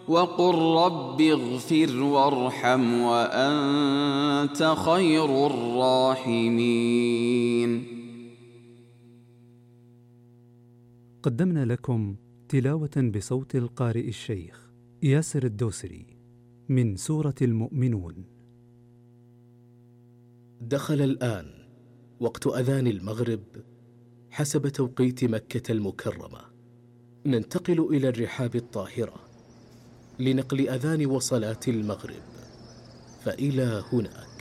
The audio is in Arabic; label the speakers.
Speaker 1: وقل رب اغفر وارحم وأنت خير الراحمين.
Speaker 2: قدمنا لكم تلاوة بصوت القارئ الشيخ ياسر الدوسري من سورة المؤمنون.
Speaker 3: دخل الآن وقت أذان المغرب حسب توقيت مكة المكرمة. ننتقل إلى الرحاب الطاهرة لنقل أذان وصلاة المغرب، فإلى هناك.